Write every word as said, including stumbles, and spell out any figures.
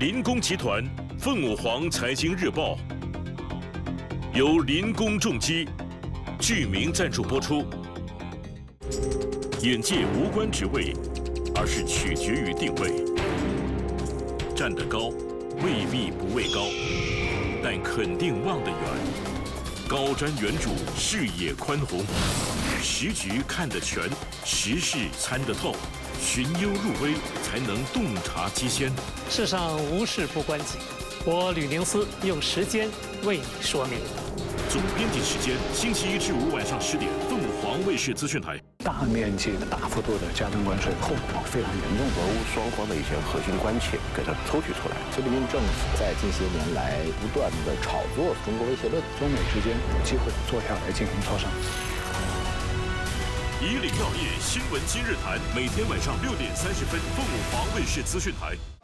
林工集团凤舞凰财经日报由林工重机具名赞助播出。眼界无关职位，而是取决于定位。站得高，未必不畏高，但肯定望得远。高瞻远瞩，视野宽宏，时局看得全，时事参得透，寻幽入微，才能洞察机先。 世上无事不关己，我吕宁思用时间为你说明。 总编辑时间：星期一至五晚上十点，凤凰卫视资讯台。 大面积的、大幅度的加征关税，后果非常严重。 俄乌双方的一些核心关切给它抽取出来。 菲律宾政府在近些年来不断的炒作中国威胁论， 中美之间有机会坐下来进行磋商。 以岭药业新闻今日谈，每天晚上六点三十分，凤凰卫视资讯台。